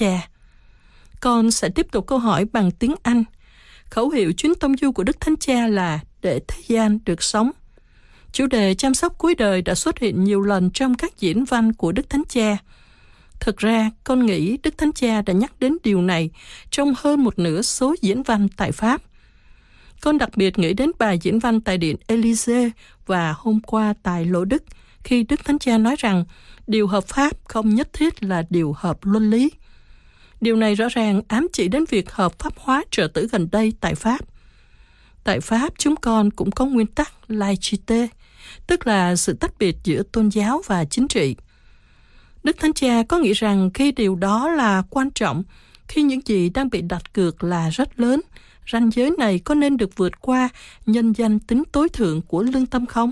Cha. Con sẽ tiếp tục câu hỏi bằng tiếng Anh. Khẩu hiệu chuyến tông du của Đức Thánh Cha là để thế gian được sống. Chủ đề chăm sóc cuối đời đã xuất hiện nhiều lần trong các diễn văn của Đức Thánh Cha. Thực ra, con nghĩ Đức Thánh Cha đã nhắc đến điều này trong hơn một nửa số diễn văn tại Pháp. Con đặc biệt nghĩ đến bài diễn văn tại Điện Élysée và hôm qua tại Lỗ Đức, khi Đức Thánh Cha nói rằng điều hợp pháp không nhất thiết là điều hợp luân lý. Điều này rõ ràng ám chỉ đến việc hợp pháp hóa trợ tử gần đây tại Pháp. Tại Pháp, chúng con cũng có nguyên tắc laïcité, tức là sự tách biệt giữa tôn giáo và chính trị. Đức Thánh Cha có nghĩ rằng khi điều đó là quan trọng, khi những gì đang bị đặt cược là rất lớn, ranh giới này có nên được vượt qua nhân danh tính tối thượng của lương tâm không?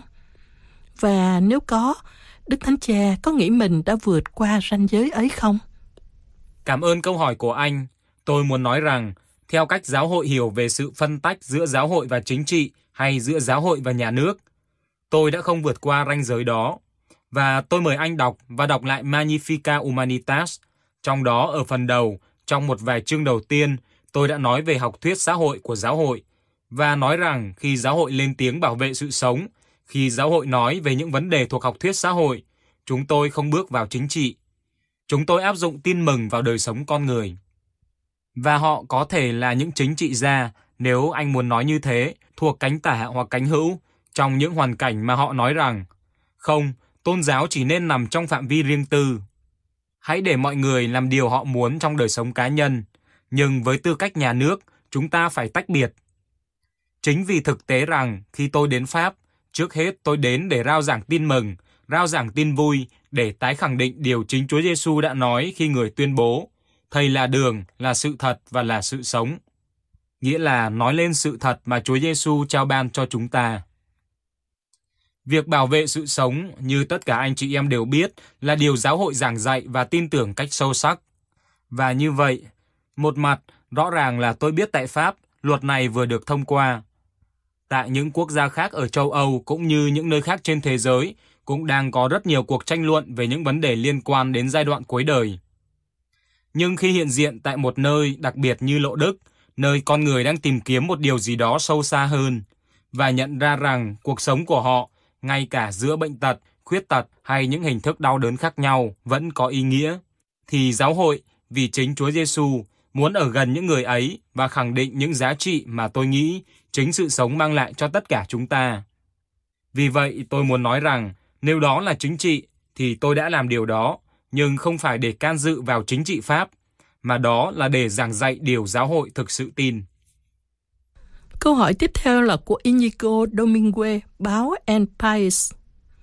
Và nếu có, Đức Thánh Cha có nghĩ mình đã vượt qua ranh giới ấy không? Cảm ơn câu hỏi của anh. Tôi muốn nói rằng, theo cách giáo hội hiểu về sự phân tách giữa giáo hội và chính trị hay giữa giáo hội và nhà nước, tôi đã không vượt qua ranh giới đó. Và tôi mời anh đọc lại Magnificat Humanitas. Trong đó, ở phần đầu, trong một vài chương đầu tiên, tôi đã nói về học thuyết xã hội của giáo hội và nói rằng khi giáo hội lên tiếng bảo vệ sự sống, khi giáo hội nói về những vấn đề thuộc học thuyết xã hội, chúng tôi không bước vào chính trị. Chúng tôi áp dụng tin mừng vào đời sống con người. Và họ có thể là những chính trị gia, nếu anh muốn nói như thế, thuộc cánh tả hoặc cánh hữu, trong những hoàn cảnh mà họ nói rằng, không, tôn giáo chỉ nên nằm trong phạm vi riêng tư. Hãy để mọi người làm điều họ muốn trong đời sống cá nhân, nhưng với tư cách nhà nước, chúng ta phải tách biệt. Chính vì thực tế rằng, khi tôi đến Pháp, trước hết tôi đến để rao giảng tin mừng, rao giảng tin vui, để tái khẳng định điều chính Chúa Giêsu đã nói khi người tuyên bố, Thầy là đường, là sự thật và là sự sống. Nghĩa là nói lên sự thật mà Chúa Giêsu trao ban cho chúng ta. Việc bảo vệ sự sống, như tất cả anh chị em đều biết, là điều giáo hội giảng dạy và tin tưởng cách sâu sắc. Và như vậy, một mặt, rõ ràng là tôi biết tại Pháp, luật này vừa được thông qua. Tại những quốc gia khác ở châu Âu cũng như những nơi khác trên thế giới, cũng đang có rất nhiều cuộc tranh luận về những vấn đề liên quan đến giai đoạn cuối đời. Nhưng khi hiện diện tại một nơi đặc biệt như Lỗ Đức, nơi con người đang tìm kiếm một điều gì đó sâu xa hơn, và nhận ra rằng cuộc sống của họ, ngay cả giữa bệnh tật, khuyết tật hay những hình thức đau đớn khác nhau, vẫn có ý nghĩa, thì giáo hội, vì chính Chúa Giêsu, muốn ở gần những người ấy và khẳng định những giá trị mà tôi nghĩ chính sự sống mang lại cho tất cả chúng ta. Vì vậy, tôi muốn nói rằng, nếu đó là chính trị, thì tôi đã làm điều đó, nhưng không phải để can dự vào chính trị Pháp, mà đó là để giảng dạy điều giáo hội thực sự tin. Câu hỏi tiếp theo là của Inigo Domingue, báo El País.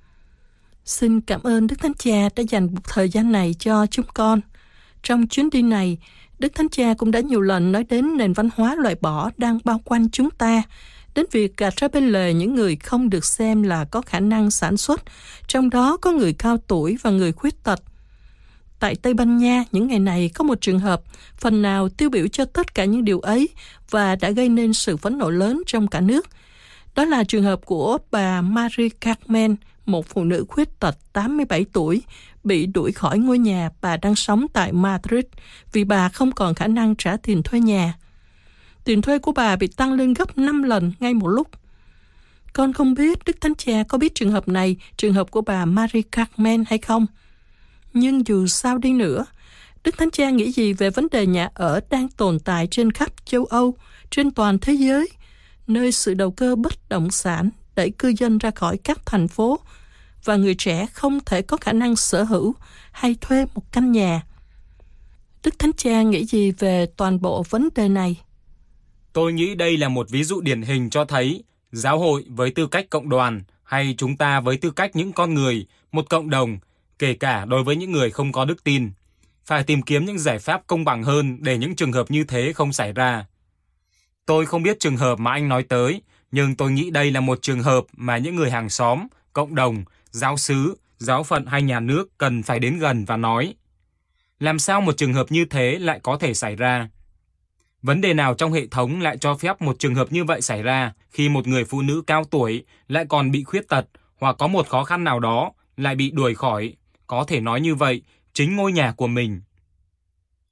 Xin cảm ơn Đức Thánh Cha đã dành một thời gian này cho chúng con. Trong chuyến đi này, Đức Thánh Cha cũng đã nhiều lần nói đến nền văn hóa loại bỏ đang bao quanh chúng ta, đến việc gạt ra bên lề những người không được xem là có khả năng sản xuất, trong đó có người cao tuổi và người khuyết tật. Tại Tây Ban Nha, những ngày này có một trường hợp phần nào tiêu biểu cho tất cả những điều ấy và đã gây nên sự phẫn nộ lớn trong cả nước. Đó là trường hợp của bà Marie Carmen, một phụ nữ khuyết tật 87 tuổi, bị đuổi khỏi ngôi nhà bà đang sống tại Madrid vì bà không còn khả năng trả tiền thuê nhà. Tiền thuê của bà bị tăng lên gấp 5 lần ngay một lúc. Con không biết Đức Thánh Cha có biết trường hợp này, trường hợp của bà Marie Carmen hay không. Nhưng dù sao đi nữa, Đức Thánh Cha nghĩ gì về vấn đề nhà ở đang tồn tại trên khắp châu Âu, trên toàn thế giới, nơi sự đầu cơ bất động sản đẩy cư dân ra khỏi các thành phố và người trẻ không thể có khả năng sở hữu hay thuê một căn nhà. Đức Thánh Cha nghĩ gì về toàn bộ vấn đề này? Tôi nghĩ đây là một ví dụ điển hình cho thấy giáo hội với tư cách cộng đoàn hay chúng ta với tư cách những con người, một cộng đồng, kể cả đối với những người không có đức tin, phải tìm kiếm những giải pháp công bằng hơn để những trường hợp như thế không xảy ra. Tôi không biết trường hợp mà anh nói tới, nhưng tôi nghĩ đây là một trường hợp mà những người hàng xóm, cộng đồng, giáo xứ, giáo phận hay nhà nước cần phải đến gần và nói. Làm sao một trường hợp như thế lại có thể xảy ra? Vấn đề nào trong hệ thống lại cho phép một trường hợp như vậy xảy ra khi một người phụ nữ cao tuổi lại còn bị khuyết tật hoặc có một khó khăn nào đó lại bị đuổi khỏi, có thể nói như vậy, chính ngôi nhà của mình?